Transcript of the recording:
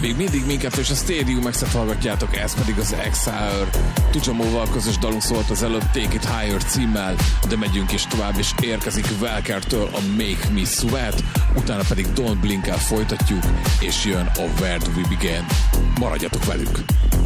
Még mindig minket és a Stadium X-et hallgatjátok, ez pedig az Exile. Tujamóval közös dalunk szólt az előbb Take It Higher címmel, de megyünk is tovább, és érkezik Welker-től a Make Me Sweat, utána pedig Don't Blink-el folytatjuk, és jön a Where Do We Begin. Maradjatok velünk!